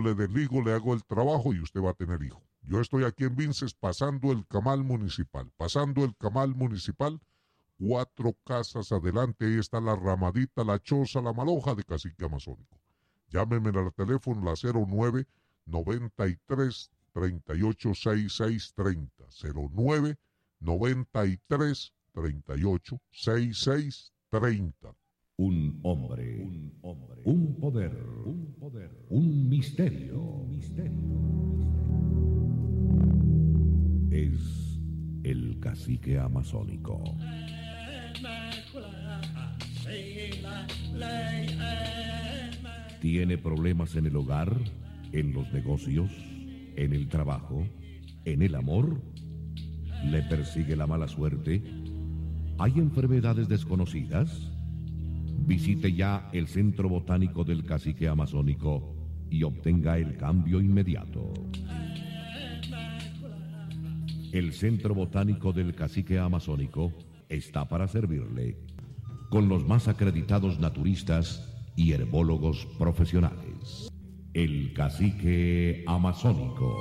le desligo, le hago el trabajo y usted va a tener hijo. Yo estoy aquí en Vinces pasando el camal municipal. 4 casas adelante, ahí está la ramadita, la choza, la maloja de Cacique Amazónico. Llámenme al teléfono, la 09 93 38 66 30. 09 93 38 66 30. Un hombre, un poder, un misterio. Es el cacique amazónico. Tiene problemas en el hogar, en los negocios, en el trabajo, en el amor. Le persigue la mala suerte. ¿Hay enfermedades desconocidas? Visite ya el Centro Botánico del Cacique Amazónico y obtenga el cambio inmediato. El Centro Botánico del Cacique Amazónico está para servirle, con los más acreditados naturistas y herbólogos profesionales. El Cacique Amazónico.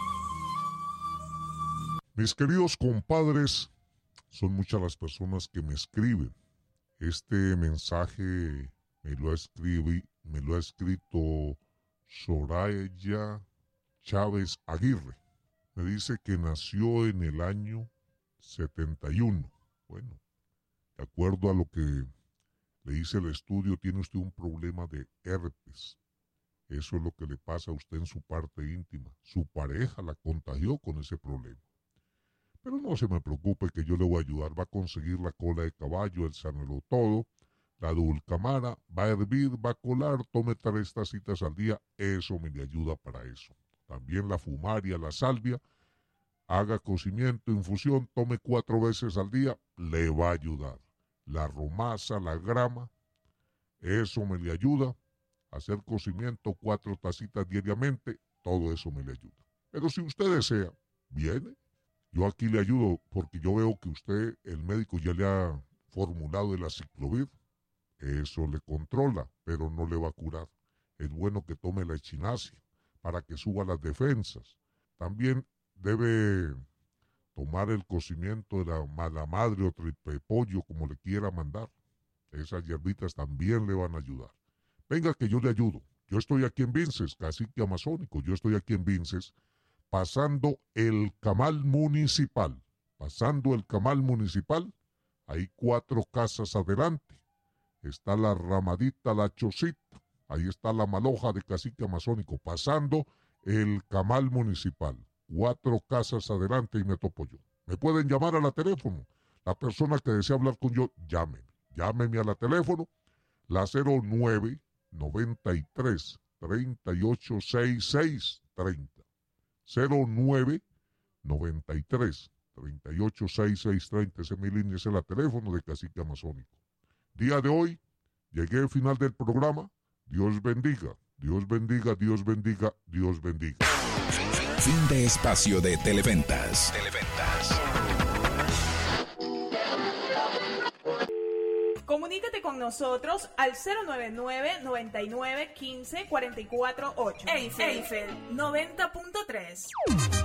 Mis queridos compadres, son muchas las personas que me escriben. Este mensaje me lo ha escrito Soraya Chávez Aguirre. Me dice que nació en el año 71. Bueno, de acuerdo a lo que le hice el estudio, tiene usted un problema de herpes. Eso es lo que le pasa a usted en su parte íntima. Su pareja la contagió con ese problema. Pero no se me preocupe que yo le voy a ayudar. Va a conseguir la cola de caballo, el sanelo todo, la dulcamara, va a hervir, va a colar, tome 3 tacitas al día. Eso me le ayuda para eso. También la fumaria, la salvia, haga cocimiento, infusión, tome 4 veces al día, le va a ayudar. La romasa, la grama, eso me le ayuda. Hacer cocimiento, 4 tacitas diariamente, todo eso me le ayuda. Pero si usted desea, viene. Yo aquí le ayudo porque yo veo que usted, el médico ya le ha formulado el aciclovir. Eso le controla, pero no le va a curar. Es bueno que tome la echinacea para que suba las defensas. También debe tomar el cocimiento de la mala madre o tripe pollo, como le quiera mandar. Esas hierbitas también le van a ayudar. Venga que yo le ayudo. Yo estoy aquí en Vinces, Cacique Amazónico. Yo estoy aquí en Vinces, pasando el camal municipal. Hay 4 casas adelante. Está la ramadita, la chocita. Ahí está la maloja de Cacique Amazónico. Pasando el camal municipal. 4 casas adelante y me topo yo. Me pueden llamar a la teléfono. La persona que desea hablar con yo, llámeme. Llámeme a la teléfono. La 09 93 38 66 30. 09 93 38 66 30. Ese es mi línea, ese es el teléfono de Cacique Amazónico. Día de hoy, llegué al final del programa. Dios bendiga, Dios bendiga, Dios bendiga, Dios bendiga. Fin de espacio de Televentas. Comunícate con nosotros al 099-99-15-44-8. Eiffel 90.3.